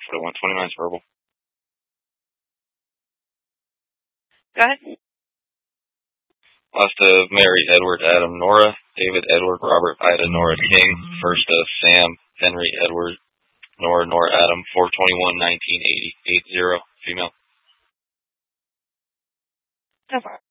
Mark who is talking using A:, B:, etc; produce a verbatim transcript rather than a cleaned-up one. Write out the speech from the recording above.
A: So one twenty-nine is verbal.
B: Go ahead.
A: Last of Mary, Edward, Adam, Nora, David, Edward, Robert, Ida, Nora, King. First of Sam, Henry, Edward, Nora, Nora, Adam, four twenty-one, nineteen eighty, eight zero, female.
B: Go for it.